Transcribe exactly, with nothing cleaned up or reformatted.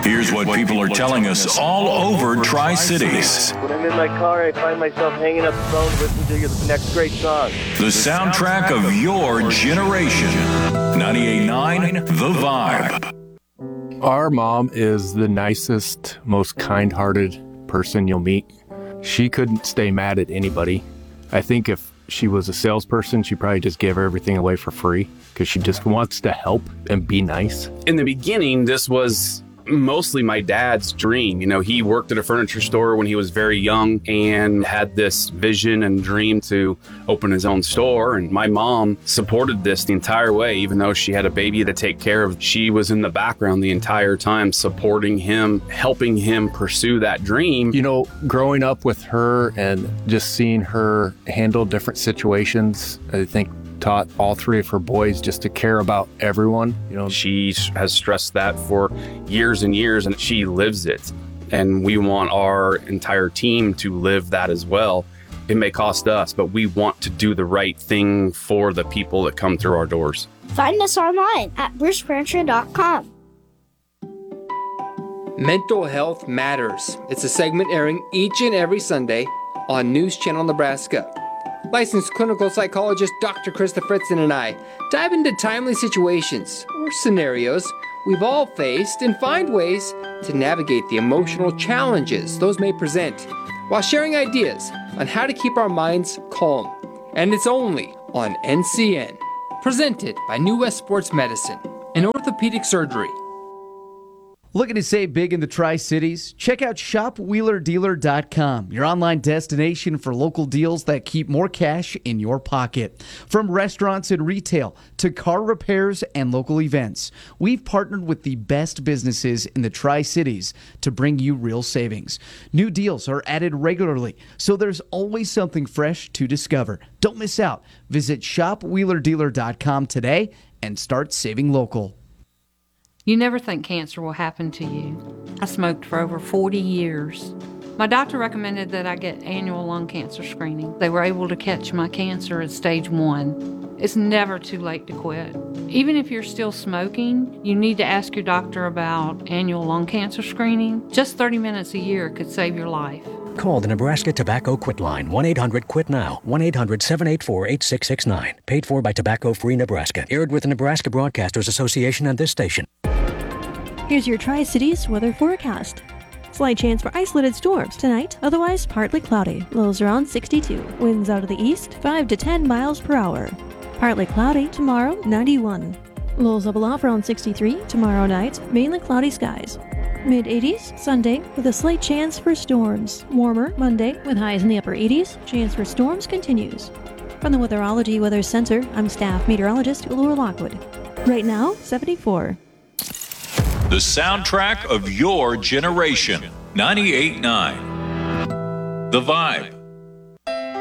Here's what people are telling us all over Tri-Cities. When I'm in my car, I find myself hanging up the phone listening to your next great song. The soundtrack of your generation. ninety-eight point nine The Vibe. Our mom is the nicest, most kind-hearted person you'll meet. She couldn't stay mad at anybody. I think if she was a salesperson, she'd probably just give everything away for free because she just wants to help and be nice. In the beginning, this was mostly my dad's dream. You know, he worked at a furniture store when he was very young and had this vision and dream to open his own store. And my mom supported this the entire way, even though she had a baby to take care of. She was in the background the entire time, supporting him, helping him pursue that dream. You know, growing up with her and just seeing her handle different situations, I think taught all three of her boys just to care about everyone. You know, she has stressed that for years and years, and she lives it. And we want our entire team to live that as well. It may cost us, but we want to do the right thing for the people that come through our doors. Find us online at bruce furniture dot com. Mental Health Matters. It's a segment airing each and every Sunday on News Channel Nebraska. Licensed clinical psychologist Doctor Krista Fritzen and I dive into timely situations or scenarios we've all faced and find ways to navigate the emotional challenges those may present while sharing ideas on how to keep our minds calm. And it's only on N C N. Presented by New West Sports Medicine and Orthopedic Surgery. Looking to save big in the Tri-Cities? Check out shop wheeler dealer dot com, your online destination for local deals that keep more cash in your pocket. From restaurants and retail to car repairs and local events, we've partnered with the best businesses in the Tri-Cities to bring you real savings. New deals are added regularly, so there's always something fresh to discover. Don't miss out. Visit shop wheeler dealer dot com today and start saving local. You never think cancer will happen to you. I smoked for over forty years. My doctor recommended that I get annual lung cancer screening. They were able to catch my cancer at stage one. It's never too late to quit. Even if you're still smoking, you need to ask your doctor about annual lung cancer screening. Just thirty minutes a year could save your life. Call the Nebraska Tobacco Quit Line, one eight hundred quit now, one eight hundred seven eight four eight six six nine. Paid for by Tobacco Free Nebraska. Aired with the Nebraska Broadcasters Association and this station. Here's your Tri-Cities weather forecast. Slight chance for isolated storms tonight, otherwise partly cloudy. Lows around sixty-two. Winds out of the east, five to ten miles per hour. Partly cloudy tomorrow, ninety-one. Lows level off around sixty-three. Tomorrow night, mainly cloudy skies. mid eighties Sunday with a slight chance for storms. Warmer Monday with highs in the upper eighties. Chance for storms continues. From the Weatherology Weather Center, I'm staff meteorologist Laura Lockwood. Right now, seventy-four. The soundtrack of your generation. ninety-eight point nine The Vibe.